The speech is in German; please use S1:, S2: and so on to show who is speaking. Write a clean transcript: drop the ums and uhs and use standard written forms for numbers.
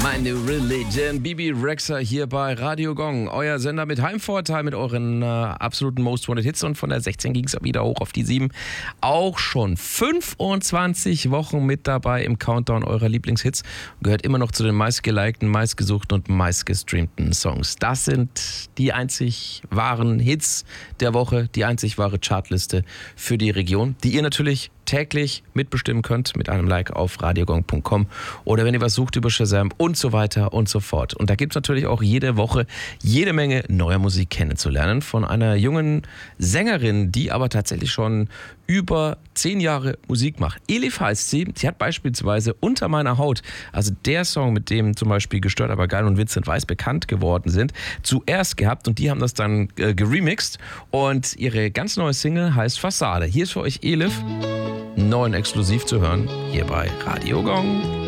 S1: My New Religion, Bibi Rexha hier bei Radio Gong, euer Sender mit Heimvorteil, mit euren absoluten Most Wanted Hits, und von der 16 ging es wieder hoch auf die 7. Auch schon 25 Wochen mit dabei im Countdown eurer Lieblingshits, gehört immer noch zu den meistgelikten, meistgesuchten und meistgestreamten Songs. Das sind die einzig wahren Hits der Woche, die einzig wahre Chartliste für die Region, die ihr natürlich täglich mitbestimmen könnt mit einem Like auf radiogong.com oder wenn ihr was sucht über Shazam und so weiter und so fort. Und da gibt es natürlich auch jede Woche jede Menge neuer Musik kennenzulernen von einer jungen Sängerin, die aber tatsächlich schon über 10 Jahre Musik macht. Elif heißt sie. Sie hat beispielsweise Unter meiner Haut, also der Song, mit dem zum Beispiel Gestört aber geil und Vincent Weiss bekannt geworden sind, zuerst gehabt, und die haben das dann geremixt, und ihre ganz neue Single heißt Fassade. Hier ist für euch Elif, neu und exklusiv zu hören, hier bei Radio Gong.